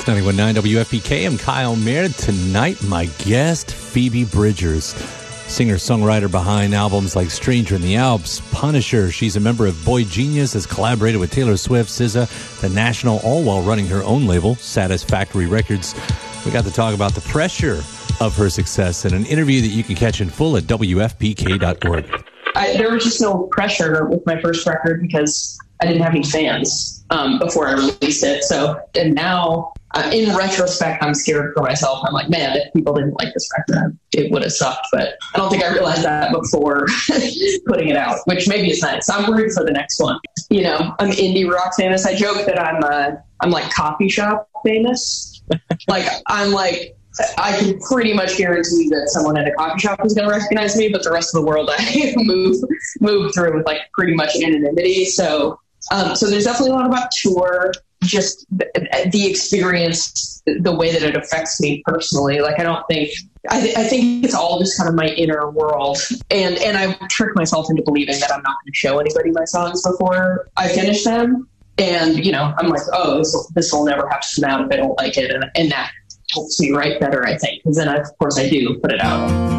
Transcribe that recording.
91.9 WFPK. I'm Kyle Mayer. Tonight, my guest, Phoebe Bridgers, singer-songwriter behind albums like Stranger in the Alps, Punisher. She's a member of Boy Genius, has collaborated with Taylor Swift, SZA, The National, all while running her own label, Satisfactory Records. We got to talk about the pressure of her success in an interview that you can catch in full at WFPK.org. There was just no pressure with my first record because I didn't have any fans before I released it. And now, in retrospect, I'm scared for myself. I'm like, man, if people didn't like this record, it would have sucked. But I don't think I realized that before putting it out, which maybe is nice. I'm worried for the next one. You know, I'm indie rock famous. I joke that I'm like coffee shop famous. I can pretty much guarantee that someone at a coffee shop is going to recognize me, but the rest of the world I move through with like pretty much anonymity. So there's definitely a lot about tour, just the experience, the way that it affects me personally. Like, I think it's all just kind of my inner world. And I trick myself into believing that I'm not going to show anybody my songs before I finish them. And, you know, I'm like, oh, this will never have to come out if I don't like it. And that helps me write better, I think. Because then, of course, I do put it out.